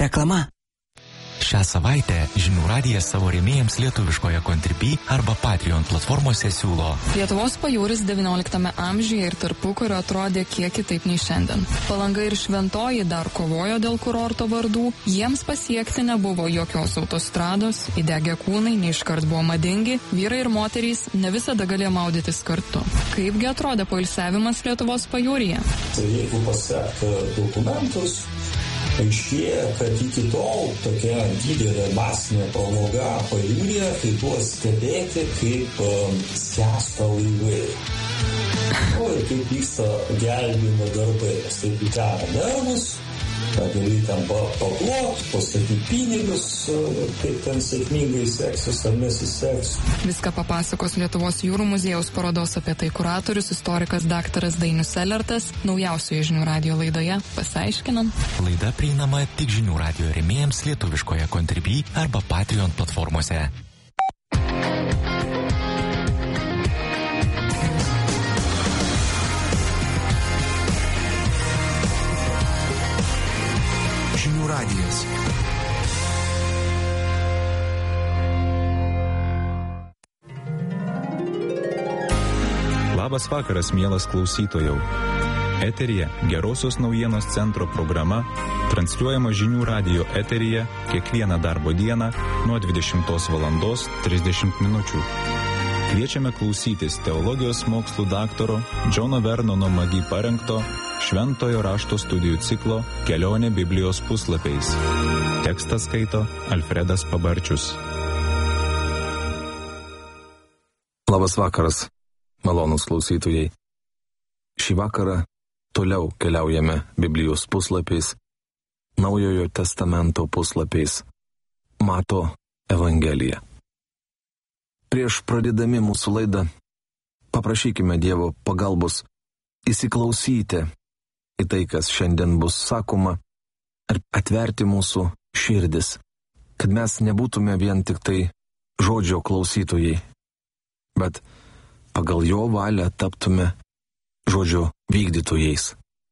Reklama. Šią savaitę Žinių radijas savo rėmėjams lietuviškoje Contribui arba Patreon platformose siūlo. Lietuvos pajūris XIX amžiuje ir tarpukario atrodė kiek kitaip nei šiandien. Palanga ir Šventoji dar kovojo dėl kurorto vardų, jiems pasiekti nebuvo jokios autostrados, įdegę kūnai neiškart buvo madingi, vyrai ir moterys ne visada galėjo maudytis kartu. Kaipgi atrodė poilsiavimas Lietuvos pajūryje? Tai jeigu pasekti dokumentus, aiškėja, kad iki tol tokia didelė masinė pramoga pajūryje, kai buvo stebėti, kaip skęsta laivai. Ir kaip vyksta gelbėjimo darbai. Tai gyvena nervus, gali ten paplot, pastatyti pinigus, kaip ten sėkmingai seksis ar nesiseks. Viską papasakos Lietuvos jūrų muziejaus parodos apie tai kuratorius, istorikas daktaras Dainius Selertas, naujausioje Žinių radijo laidoje Pasiaiškinam. Laida prieinama tik Žinių radijo rėmėjams lietuviškoje Contribui arba Patreon platformose. Žinių radijas. Labas vakaras, mielas klausytojau. Eteryje Gerosios naujienos centro programa, transliuojama Žinių radijo eteryje kiekvieną darbo dieną nuo 20:30 min. Kviečiame klausytis teologijos mokslų daktaro Džono Vernono Magi parengto Šventojo rašto studijų ciklo Kelionė Biblijos puslapiais. Tekstą skaito Alfredas Pabarčius. Labas vakaras, malonūs klausytojai. Šį vakarą toliau keliaujame Biblijos puslapiais, Naujojo testamento puslapiais, Mato Evangelija. Prieš pradėdami mūsų laidą, paprašykime Dievo pagalbos įsiklausyti į tai, kas šiandien bus sakoma, ir atverti mūsų širdis, kad mes nebūtume vien tik tai žodžio klausytojai, bet pagal jo valią taptume žodžio vykdytojais.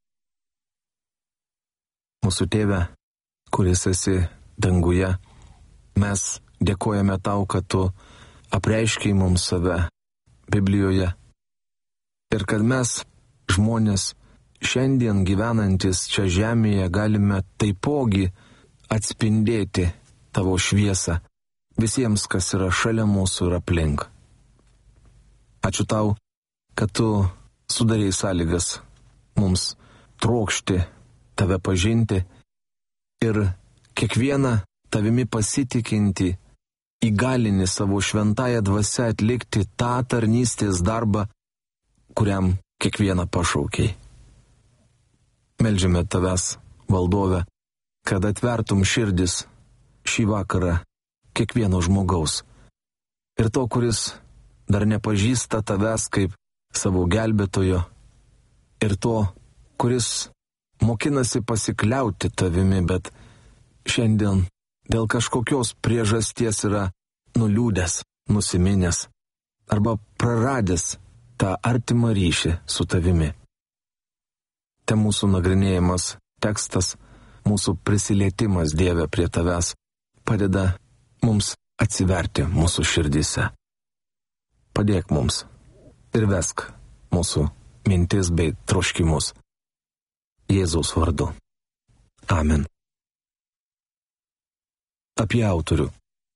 Mūsų Tėve, kuris esi danguje, mes dėkojame tau, kad tu apreiškiai mums save Biblijoje ir kad mes, žmonės, šiandien gyvenantis čia žemėje, galime taipogi atspindėti tavo šviesą visiems, kas yra šalia mūsų ir aplink. Ačiū tau, kad tu sudarei sąlygas mums trokšti tave pažinti ir kiekvieną tavimi pasitikinti įgalini savo šventąją dvasią atlikti tą tarnystės darbą, kuriam kiekvieną pašaukiai. Meldžiame tavęs, valdove, kad atvertum širdis šį vakarą kiekvieno žmogaus. Ir to, kuris dar nepažįsta tavęs kaip savo gelbėtojo, ir to, kuris mokinasi pasikliauti tavimi, bet šiandien dėl kažkokios priežasties yra nuliūdęs, nusiminęs arba praradęs tą artimą ryšį su tavimi. Te mūsų nagrinėjimas tekstas, mūsų prisilietimas Dieve prie tavęs padeda mums atsiverti mūsų širdyse. Padėk mums ir vesk mūsų mintis bei troškimus. Jėzaus vardu. Amen. Apie autorių.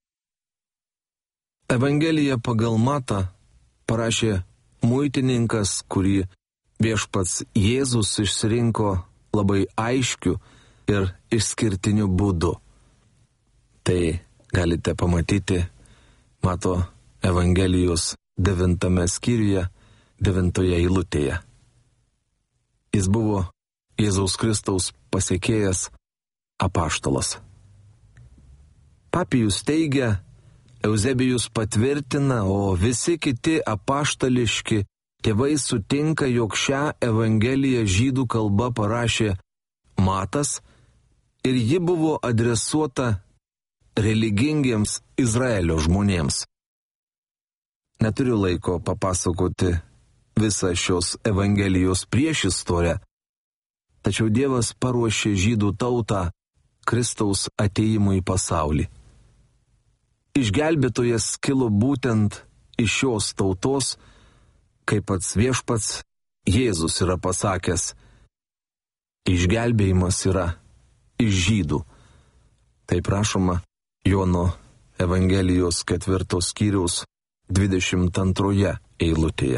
Evangeliją pagal Matą parašė muitininkas, kurį viešpats Jėzus išsirinko labai aiškiu ir išskirtiniu būdu. Tai galite pamatyti Mato Evangelijos 9 skyriuje, 9 eilutėje. Jis buvo Jėzaus Kristaus pasekėjas, apaštalas. Papijus teigia, Euzebijus patvirtina, o visi kiti apaštališki tėvai sutinka, jog šią Evangeliją žydų kalba parašė Matas ir ji buvo adresuota religingiems Izraelio žmonėms. Neturiu laiko papasakoti visą šios Evangelijos priešistorę, tačiau Dievas paruošė žydų tautą Kristaus atėjimo į pasaulį. Išgelbėtojas kilo būtent iš šios tautos, kaip pats viešpats Jėzus yra pasakęs, išgelbėjimas yra iš žydų. Taip rašoma Jono Evangelijos 4 skyriaus 22 eilutėje.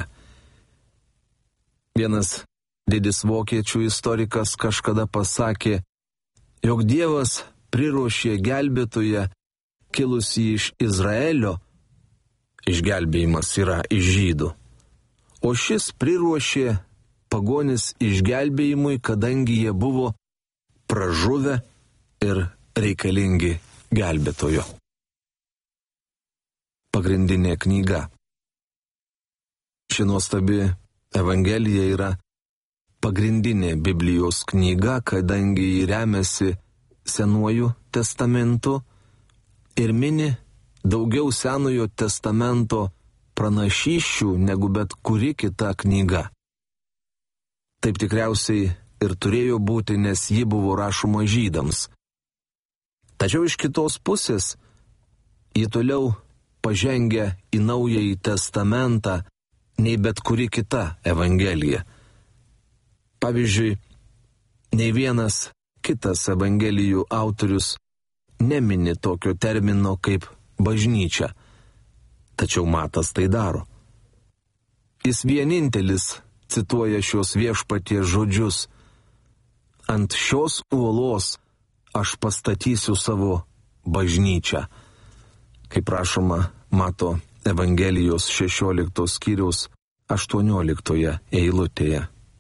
Vienas didis vokiečių istorikas kažkada pasakė, jog Dievas priruošė gelbėtoją kilusį iš Izraelio, išgelbėjimas yra iš žydų, o šis priruošė pagonis išgelbėjimui, kadangi jie buvo pražuvę ir reikalingi gelbėtojo. Pagrindinė knyga. Ši nuostabi Evangelija yra pagrindinė Biblijos knyga, kadangi ji remiasi Senuoju testamentu ir mini daugiau Senojo testamento pranašysčių negu bet kuri kita knyga. Taip tikriausiai ir turėjo būti, nes ji buvo rašoma žydams. Tačiau iš kitos pusės, ji toliau pažengia į Naująjį testamentą nei bet kuri kita Evangelija. Pavyzdžiui, nei vienas kitas Evangelijų autorius nemini tokio termino kaip bažnyčia, tačiau Matas tai daro. Jis vienintelis cituoja šios viešpaties žodžius: ant šios uolos aš pastatysiu savo bažnyčią, kaip rašoma Mato Evangelijos 16 skyriaus 18 eilutėje.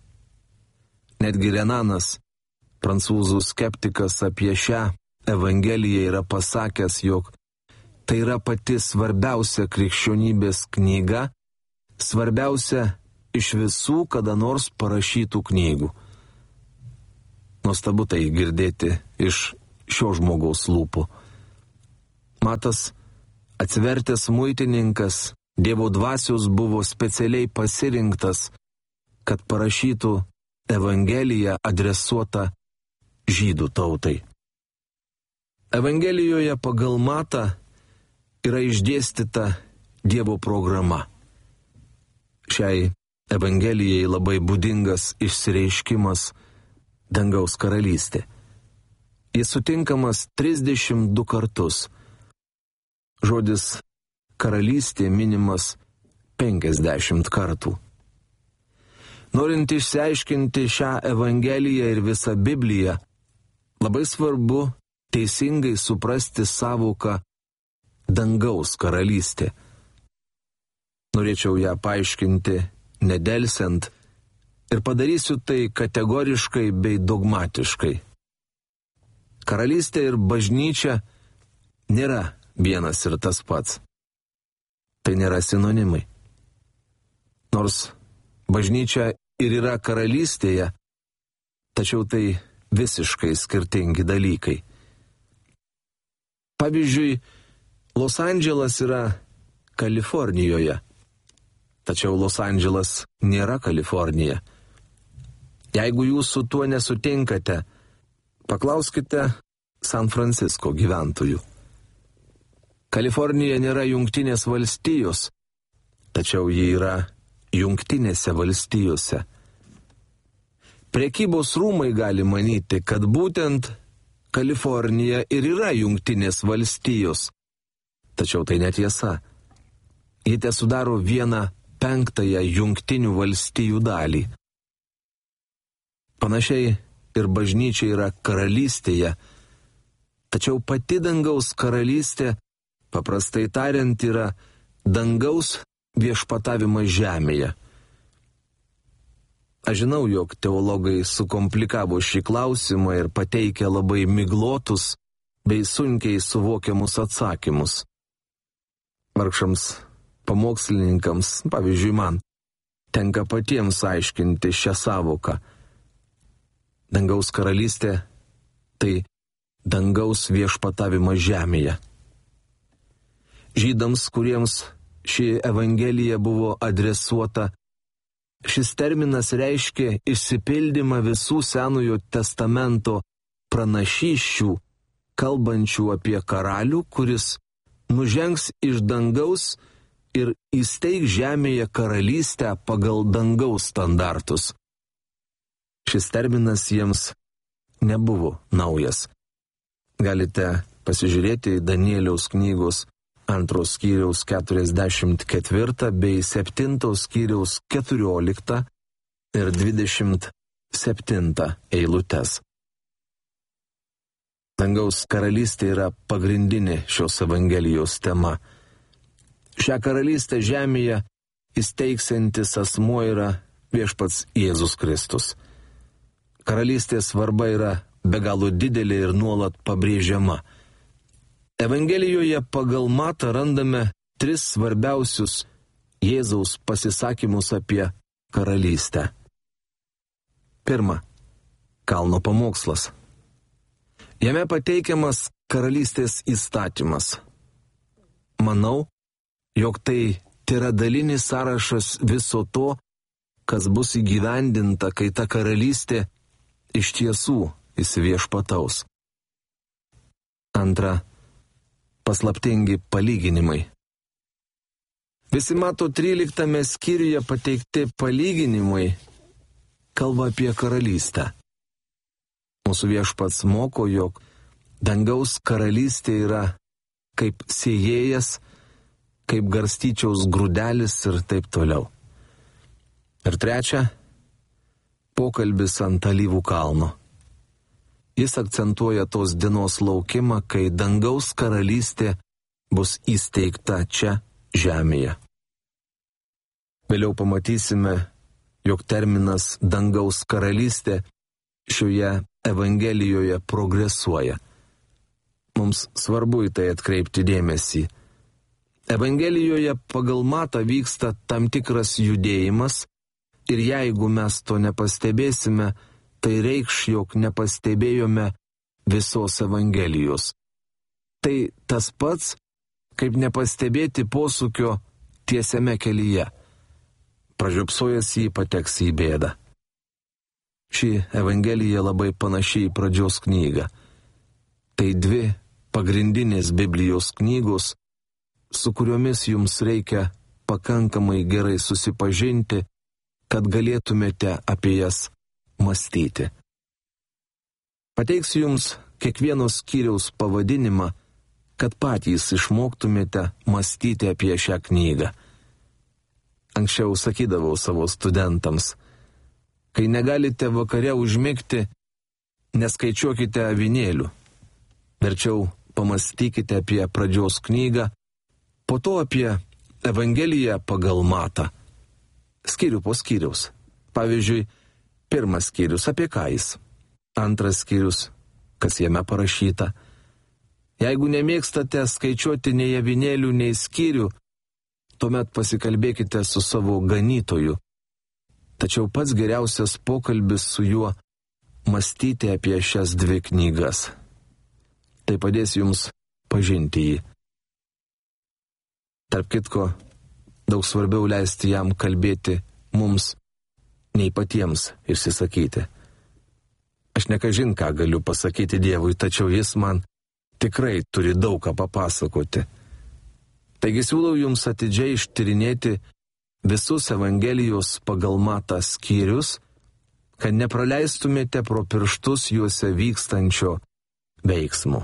Netgi Renanas, prancūzų skeptikas, apie šią Evangeliją yra pasakęs, jog tai yra pati svarbiausia krikščionybės knyga, svarbiausia iš visų kada nors parašytų knygų. Nuostabu tai girdėti iš šio žmogaus lūpų. Matas, atsivertęs muitininkas, Dievo dvasios buvo specialiai pasirinktas, kad parašytų Evangeliją adresuotą žydų tautai. Evangelijoje pagal Matą yra išdėstyta Dievo programa. Šiai Evangelijai labai būdingas išsireiškimas dangaus karalystė. Jis sutinkamas 32 kartus. Žodis karalystė minimas 50 kartų. Norint išsiaiškinti šią Evangeliją ir visą Bibliją, labai svarbu teisingai suprasti sąvoką dangaus karalystė. Norėčiau ją paaiškinti nedelsiant ir padarysiu tai kategoriškai bei dogmatiškai. Karalystė ir bažnyčia nėra vienas ir tas pats. Tai nėra sinonimai. Nors bažnyčia ir yra karalystėje, tačiau tai visiškai skirtingi dalykai. Pavyzdžiui, Los Andželas yra Kalifornijoje, tačiau Los Andželas nėra Kalifornija. Jeigu jūs su tuo nesutinkate, paklauskite San Francisco gyventojų. Kalifornija nėra Jungtinės valstijos, tačiau ji yra Jungtinėse valstijose. Prekybos rūmai gali manyti, kad būtent Kalifornija ir yra Jungtinės valstijos, tačiau tai netiesa. Ji tesudaro 1/5 Jungtinių valstijų dalį. Panašiai ir bažnyčia yra karalystėje, tačiau pati dangaus karalystė, paprastai tariant, yra dangaus viešpatavimas žemėje. Aš žinau, jog teologai sukomplikavo šį klausimą ir pateikė labai miglotus bei sunkiai suvokiamus atsakymus. Vargšams pamokslininkams, pavyzdžiui man, tenka patiems aiškinti šią sąvoką. Dangaus karalystė – tai dangaus viešpatavimas žemėje. Žydams, kuriems ši Evangelija buvo adresuota, šis terminas reiškia išsipildymą visų Senojo testamento pranašysčių kalbančių apie karalių, kuris nužengs iš dangaus ir įsteigs žemėje karalystę pagal dangaus standartus. Šis terminas jiems nebuvo naujas. Galite pasižiūrėti į Danieliaus knygos 2 skyriaus 44 bei 7 skyriaus 14 ir 27 eilutes. Dangaus karalystė yra pagrindinė šios evangelijos tema. Šią karalystę žemėje įsteigsiantis asmuo yra viešpats Jėzus Kristus. Karalystės svarba yra be galo didelė ir nuolat pabrėžiama. Evangelijoje pagal Matą randame 3 svarbiausius Jėzaus pasisakymus apie karalystę. 1. Kalno pamokslas. Jame pateikiamas karalystės įstatymas. Manau, jog tai yra dalinis sąrašas viso to, kas bus įgyvendinta, kai ta karalystė iš tiesų įsiviešpataus. 2. Paslaptingi palyginimai. Visi Mato 13 skyriuje pateikti palyginimai kalba apie karalystę. Mūsų viešpats moko, jog dangaus karalystė yra kaip sėjėjas, kaip garstyčiaus grūdelis ir taip toliau. Ir 3. Pokalbis ant Alyvų kalno. Jis akcentuoja tos dienos laukimą, kai dangaus karalystė bus įsteigta čia žemėje. Vėliau pamatysime, jog terminas dangaus karalystė šioje evangelijoje progresuoja. Mums svarbu į tai atkreipti dėmesį. Evangelijoje pagal Matą vyksta tam tikras judėjimas ir jeigu mes to nepastebėsime, tai reikš, jog nepastebėjome visos Evangelijos. Tai tas pats, kaip nepastebėti posūkio tiesiame kelyje. Pražiopsojęs jį pateks į bėdą. Ši Evangelija labai panašiai į pradžios knygą. Tai 2 pagrindinės Biblijos knygos, su kuriomis jums reikia pakankamai gerai susipažinti, kad galėtumėte apie jas mąstyti. Pateiksiu jums kiekvieno skyriaus pavadinimą, kad patys išmoktumėte mąstyti apie šią knygą. Anksčiau sakydavau savo studentams, kai negalite vakare užmigti, neskaičiuokite avinėlių. Verčiau pamastykite apie pradžios knygą, po to apie Evangeliją pagal Matą. Skyrių po skyriaus. Pavyzdžiui, 1 skyrius apie ką jis, 2 skyrius, kas jame parašyta. Jeigu nemėgstate skaičiuoti nei avinėlių, nei skyrių, tuomet pasikalbėkite su savo ganytoju. Tačiau pats geriausias pokalbis su juo mąstyti apie šias 2 knygas. Tai padės jums pažinti jį. Tarp kitko, daug svarbiau leisti jam kalbėti mums, nei patiems išsisakyti. Aš nekažin ką galiu pasakyti Dievui, tačiau jis man tikrai turi daug ką papasakoti. Taigi siūlau jums atidžiai ištyrinėti visus Evangelijos pagal Matą skyrius, kad nepraleistumėte pro pirštus juose vykstančio veiksmo.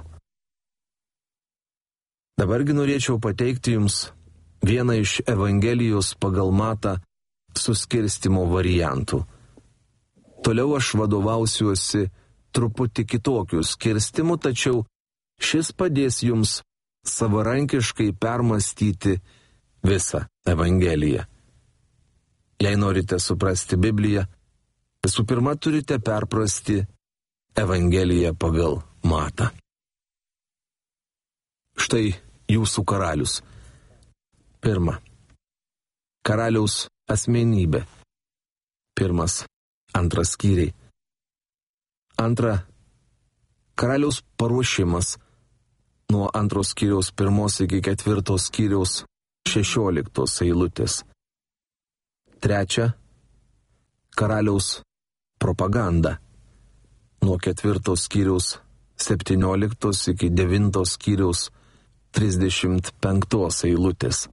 Dabargi norėčiau pateikti jums vieną iš Evangelijos pagal Matą suskirstimo variantų. Toliau aš vadovausiuosi truputį kitokių skirstimų, tačiau šis padės jums savarankiškai permastyti visą Evangeliją. Jei norite suprasti Bibliją, visų pirma turite perprasti Evangeliją pagal Matą. Štai jūsų karalius. 1. Karaliaus asmenybė. 1, 2 skyriai. 2. Karaliaus paruošimas nuo 2 skyriaus 1 iki 4 skyriaus 16 eilutės. 3. Karaliaus propaganda nuo 4 skyriaus 17 iki 9 skyriaus 35 eilutės.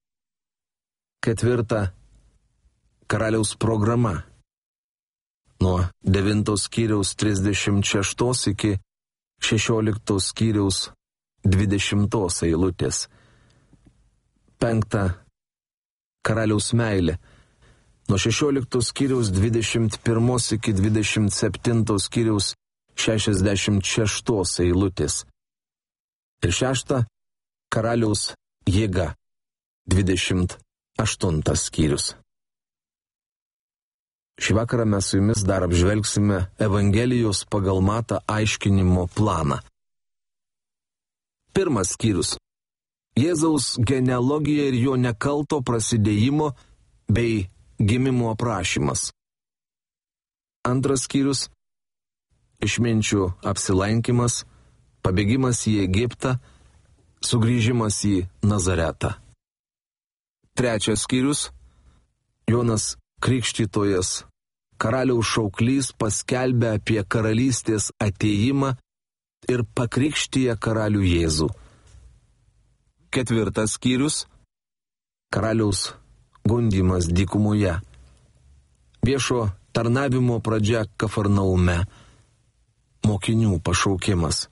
4. Karaliaus programa. Nuo 9 skyriaus 36 iki 16 skyriaus 20 eilutės. 5. Karaliaus meilė. Nuo 16 skyriaus 21 iki 27 skyriaus 66 eilutės. Ir 6. Karaliaus jėga. 28 skyrius. Šį vakarą mes su jumis dar apžvelgsime Evangelijos pagal Matą aiškinimo planą. 1 skyrius. Jėzaus genealogija ir jo nekalto prasidėjimo bei gimimo aprašymas. 2 skyrius. Išminčių apsilankimas, pabėgimas į Egiptą, sugrįžimas į Nazaretą. 3 skyrius. Jonas Krikštytojas, karaliaus šauklys, paskelbė apie karalystės atėjimą ir pakrikštyja karalių Jėzų. 4 skyrius. Karaliaus gundymas dykumoje. Viešo tarnavimo pradžia Kafarnaume. Mokinių pašaukimas.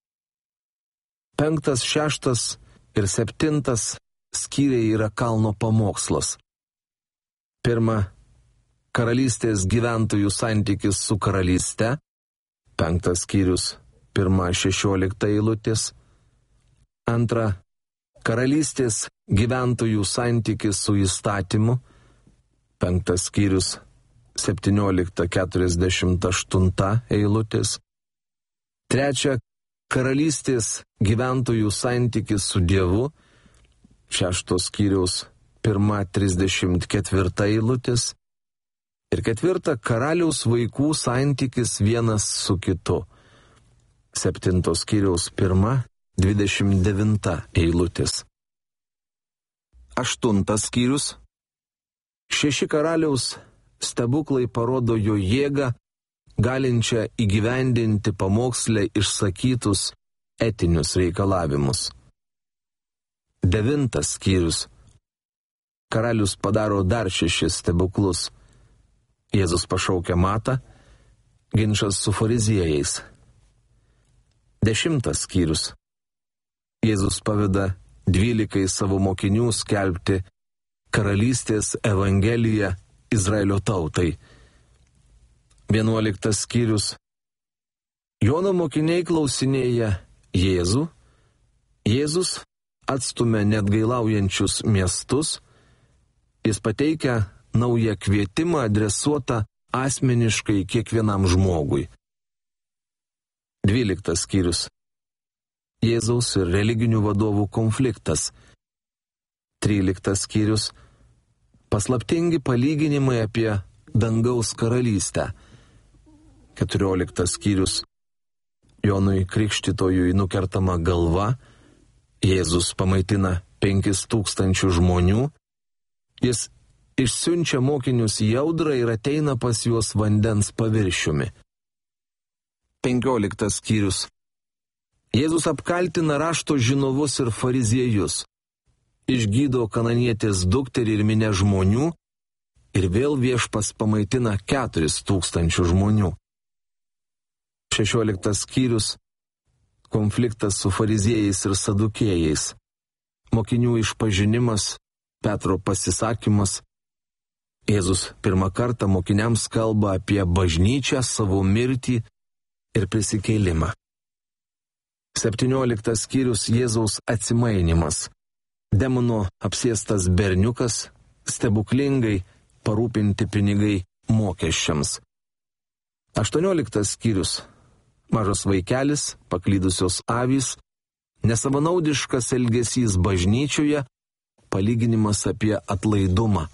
5, 6 ir 7 skyriai yra kalno pamokslas. 1. Karalystės gyventojų santykis su karalyste. 5 skyrius 1-16 eilutės. 2. Karalystės gyventojų santykis su įstatymu. 5 skyrius 17-48 eilutės. 3. Karalystės gyventojų santykis su Dievu. 6 skyriaus 1-34 eilutės. Ir 4. Karaliaus vaikų santykis vienas su kitu. 7 skyriaus 1-29 eilutės. 8 skyrius. 6 karaliaus stebuklai parodo jo jėgą, galinčią įgyvendinti pamoksle išsakytus etinius reikalavimus. 9 skyrius. Karalius padaro dar 6 stebuklus. Jėzus pašaukia Matą, ginčas su fariziejais. 10 skyrius. Jėzus paveda 12 savo mokinių skelbti karalystės evangeliją Izraelio tautai. 11 skyrius. Jono mokiniai klausinėja Jėzų. Jėzus atstumia neatgailaujančius miestus. Jis pateikia naują kvietimą adresuotą asmeniškai kiekvienam žmogui. 12 skyrius. Jėzaus ir religinių vadovų konfliktas. 13 skyrius. Paslaptingi palyginimai apie dangaus karalystę. 14 skyrius. Jonui Krikštytojui nukertama galva. Jėzus pamaitina 5000 žmonių. Jis išsiunčia mokinius į audrą ir ateina pas juos vandens paviršiumi. 15 skyrius. Jėzus apkaltina rašto žinovus ir fariziejus. Išgydo kananietės dukterį ir minę žmonių ir vėl viešpas pamaitina 4000 žmonių. 16 skyrius. Konfliktas su fariziejais ir sadukėjais. Mokinių išpažinimas, Petro pasisakymas. Jėzus pirmą kartą mokiniams kalba apie bažnyčią, savo mirtį ir prisikėlimą. 17 skyrius. Jėzaus atsimainimas. Demono apsėstas berniukas, stebuklingai parūpinti pinigai mokesčiams. 18 skyrius. Mažas vaikelis, paklydusios avys, nesavanaudiškas elgesys bažnyčioje, palyginimas apie atlaidumą.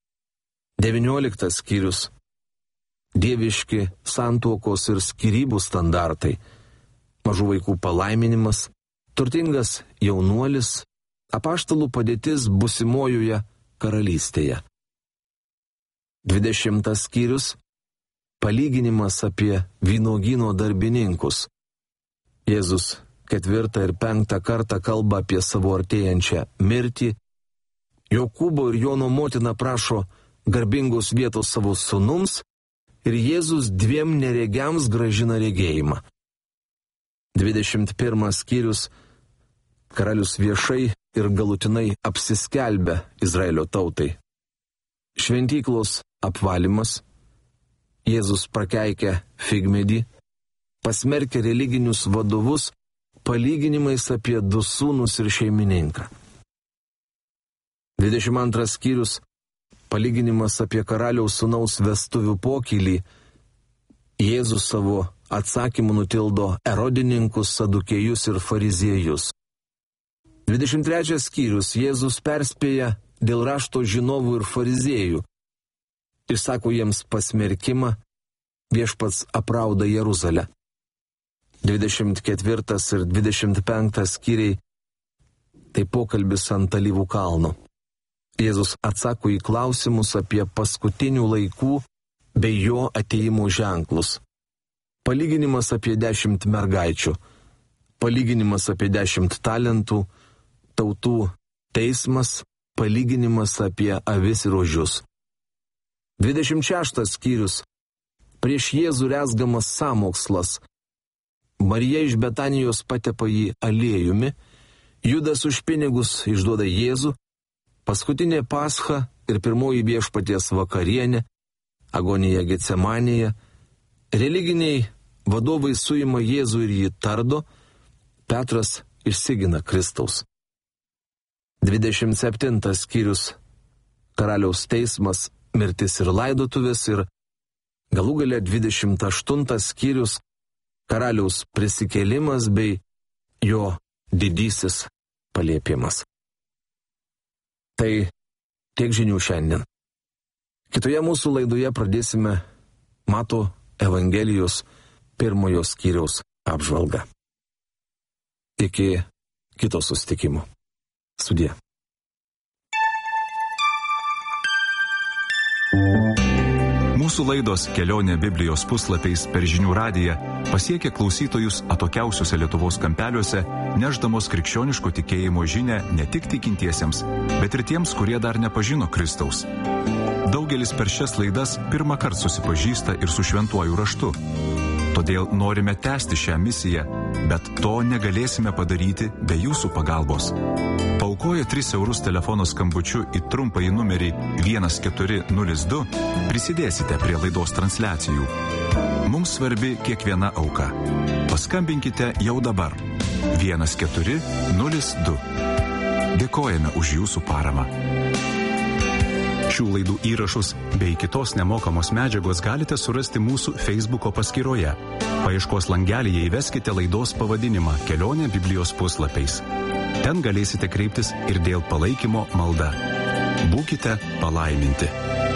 19 skyrius. Dieviški santuokos ir skyrybų standartai. Mažų vaikų palaiminimas, turtingas jaunuolis, apaštalų padėtis busimojoje karalystėje. 20 skyrius. Palyginimas apie vynuogyno darbininkus. Jėzus 4. ir 5. kartą kalba apie savo artėjančią mirtį. Jokūbo ir Jono motina prašo garbingos vietos savo sūnums ir Jėzus 2 neregiams gražina regėjimą. 21 skyrius. Karalius viešai ir galutinai apsiskelbia Izraelio tautai. Šventyklos apvalymas. Jėzus prakeikia figmedį, pasmerkia religinius vadovus palyginimais apie 2 sūnus ir šeimininką. 22 skyrius. Palyginimas apie karaliaus sūnaus vestuvių pokylį. Jėzus savo atsakymu nutildo erodininkus, sadukėjus ir fariziejus. 23 skyrius. Jėzus perspėja dėl rašto žinovų ir fariziejų. Išsako jiems pasmerkimą, viešpats aprauda Jeruzalę. 24 ir 25 skyriai. Tai pokalbis ant Alyvų kalno. Jėzus atsako į klausimus apie paskutinių laikų bei jo atėjimo ženklus. Palyginimas apie 10 mergaičių. Palyginimas apie 10 talentų. Tautų teismas. Palyginimas apie avis ir ožius. 26 skyrius. Prieš Jėzų rezgamas sąmokslas. Marija iš Betanijos patepa jį aliejumi. Judas už pinigus išduoda Jėzų. Paskutinė Pascha ir pirmoji viešpaties vakarienė. Agonija Getsemanėje. Religiniai vadovai suima Jėzų ir jį tardo. Petras išsigina Kristaus. 27 skyrius. Karaliaus teismas, mirtis ir laidotuvės ir galų gale 28 skyrius. Karaliaus prisikėlimas bei jo didysis paliepimas. Tai tiek žinių šiandien. Kitoje mūsų laidoje pradėsime Mato Evangelijos 1 skyriaus apžvalgą. Iki kito susitikimo. Sudie. Mūsų laidos Kelionė Biblijos puslapiais per Žinių radiją pasiekia klausytojus atokiausiuose Lietuvos kampeliuose, nešdamos krikščioniško tikėjimo žinią ne tik tikintiesiems, bet ir tiems, kurie dar nepažino Kristaus. Daugelis per šias laidas pirmą kartą susipažįsta ir su šventuoju raštu. Todėl norime tęsti šią misiją, bet to negalėsime padaryti be jūsų pagalbos. Paaukoję 3 eurus telefono skambučiu į trumpąjį numerį 1402 prisidėsite prie laidos transliacijų. Mums svarbi kiekviena auka. Paskambinkite jau dabar 1402. Dėkojame už jūsų paramą. Šių laidų įrašus bei kitos nemokamos medžiagos galite surasti mūsų Facebooko paskyroje. Paieškos langelyje įveskite laidos pavadinimą Kelionė Biblijos puslapiais. Ten galėsite kreiptis ir dėl palaikymo malda. Būkite palaiminti.